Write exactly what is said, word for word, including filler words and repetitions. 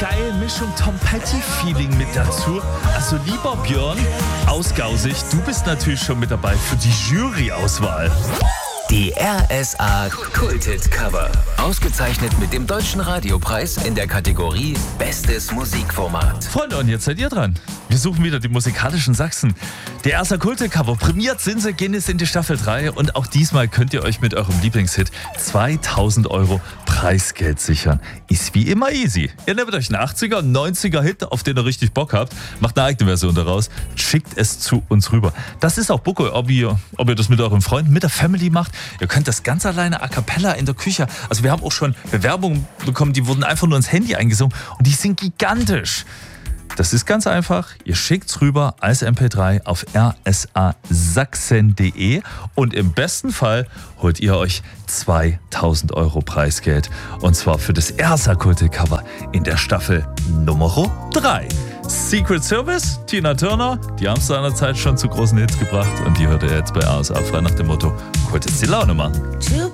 geile Mischung Tom Petty-Feeling mit dazu. Also lieber Björn aus Gausig, du bist natürlich schon mit dabei für die Jury-Auswahl. Die R S A Kulthit Cover. Ausgezeichnet mit dem Deutschen Radiopreis in der Kategorie Bestes Musikformat. Freunde, und jetzt seid ihr dran. Wir suchen wieder die musikalischen Sachsen. Der R S A Kulthit Cover. Prämiert sind sie, gehen jetzt in die Staffel drei. Und auch diesmal könnt ihr euch mit eurem Lieblingshit zweitausend Euro Preisgeld sichern. Ist wie immer easy. Ihr nehmt euch einen achtziger, neunziger Hit, auf den ihr richtig Bock habt. Macht eine eigene Version daraus. Schickt es zu uns rüber. Das ist auch Bucko, ob ihr, ob ihr das mit euren Freunden, mit der Family macht. Ihr könnt das ganz alleine a cappella in der Küche. Also wir haben auch schon Bewerbungen bekommen, die wurden einfach nur ins Handy eingesungen und die sind gigantisch. Das ist ganz einfach. Ihr schickt's rüber als M P drei auf r s a sachsen punkt d e und im besten Fall holt ihr euch zweitausend Euro Preisgeld. Und zwar für das R S A Kulthit Cover in der Staffel Nummer drei. Secret Service, Tina Turner, die haben es seinerzeit schon zu großen Hits gebracht und die hört ihr jetzt bei R S A frei nach dem Motto, Kult ist die Laune machen.